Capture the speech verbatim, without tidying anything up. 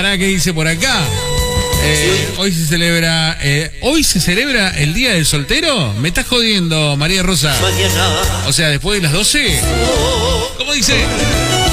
pará, ¿qué dice por acá? Eh, hoy se celebra eh, hoy se celebra el Día del Soltero. ¿Me estás jodiendo, María Rosa? O sea, después de las doce. ¿Cómo dice?